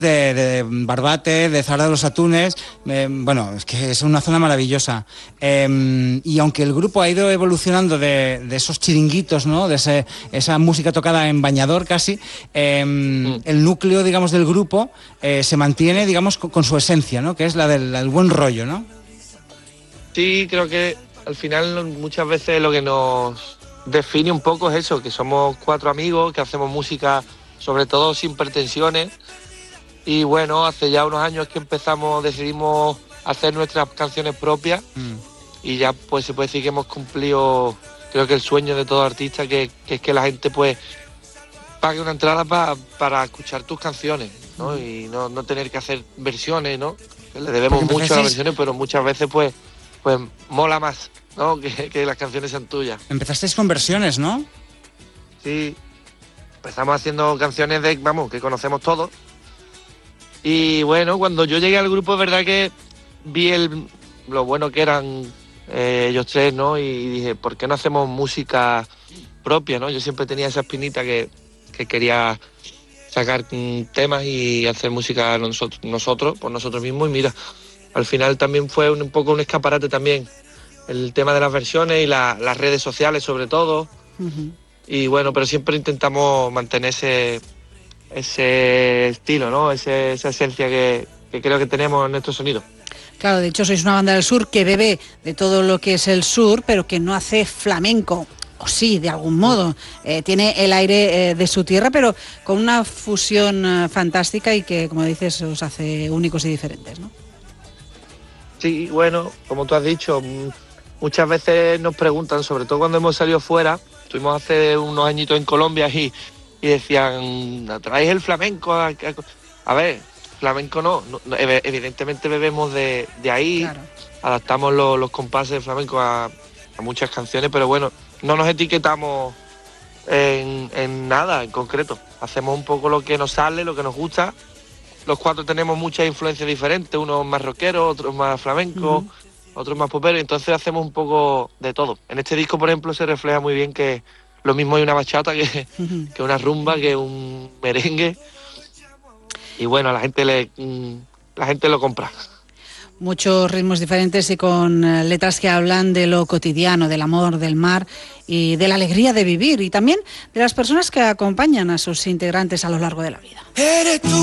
de Barbate, de Zara de los Atunes, bueno, es que es una zona maravillosa. Y aunque el grupo ha ido evolucionando de esos chiringuitos, ¿no? De esa música tocada en bañador casi, el núcleo, digamos, del grupo se mantiene, digamos, con su esencia, ¿no? Que es la del buen rollo, ¿no? Sí, creo que al final muchas veces lo que nos define un poco es eso, que somos 4 amigos, que hacemos música sobre todo sin pretensiones. Y bueno, hace ya unos años que decidimos hacer nuestras canciones propias y ya pues se puede decir que hemos cumplido, creo que el sueño de todo artista, que es que la gente pues pague una entrada para escuchar tus canciones, ¿no? Y no tener que hacer versiones, ¿no? Le debemos mucho a las versiones, pero muchas veces pues mola más, ¿no? Que las canciones sean tuyas. Empezasteis con versiones, ¿no? Sí, empezamos haciendo canciones que conocemos todos. Y bueno, cuando yo llegué al grupo es verdad que vi lo bueno que eran ellos tres, ¿no? Y dije, ¿por qué no hacemos música propia, ¿no? Yo siempre tenía esa espinita que quería sacar temas y hacer música nosotros, por nosotros mismos. Y mira, al final también fue un poco un escaparate también el tema de las versiones y las redes sociales sobre todo. Uh-huh. Y bueno, pero siempre intentamos mantener ese estilo, ¿no? Esa esencia que creo que tenemos en nuestro sonido. Claro, de hecho sois una banda del sur que bebe de todo lo que es el sur, pero que no hace flamenco. O sí, de algún modo. Tiene el aire de su tierra, pero con una fusión fantástica y que, como dices, os hace únicos y diferentes, ¿no? Sí, bueno, como tú has dicho, muchas veces nos preguntan, sobre todo cuando hemos salido fuera, estuvimos hace unos añitos en Colombia y decían, ¿traéis el flamenco? A ver, flamenco no, evidentemente bebemos de ahí, claro. Adaptamos los compases de flamenco a muchas canciones, pero bueno, no nos etiquetamos en nada en concreto. Hacemos un poco lo que nos sale, lo que nos gusta. Los 4 tenemos muchas influencias diferentes, unos más rockeros, otros más flamencos, otros más poperos, entonces hacemos un poco de todo. En este disco, por ejemplo, se refleja muy bien que lo mismo hay una bachata que una rumba, que un merengue. Y bueno, la gente lo compra. Muchos ritmos diferentes y con letras que hablan de lo cotidiano, del amor, del mar y de la alegría de vivir y también de las personas que acompañan a sus integrantes a lo largo de la vida.